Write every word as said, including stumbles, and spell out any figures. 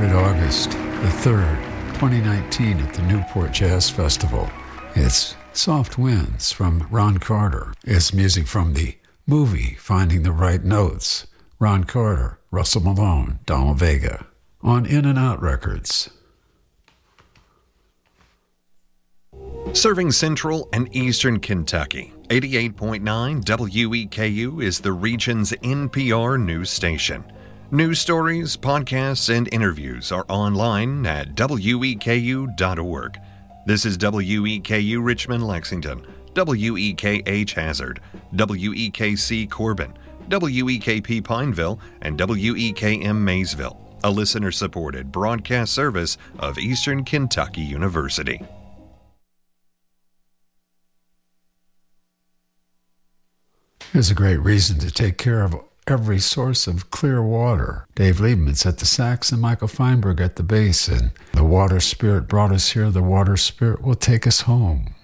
recorded August the third, twenty nineteen at the Newport Jazz Festival. It's Soft Winds from Ron Carter. It's music from the movie Finding the Right Notes. Ron Carter, Russell Malone, Donald Vega. On In and Out Records. Serving Central and Eastern Kentucky, eighty-eight point nine W E K U is the region's N P R news station. News stories, podcasts, and interviews are online at W E K U dot org. This is W E K U Richmond, Lexington, W E K H Hazard, W E K C Corbin, W E K P Pineville, and W E K M Maysville, a listener-supported broadcast service of Eastern Kentucky University. There's a great reason to take care of every source of clear water. Dave Liebman's at the sax and Michael Feinberg at the bass, and the water spirit brought us here. The water spirit will take us home.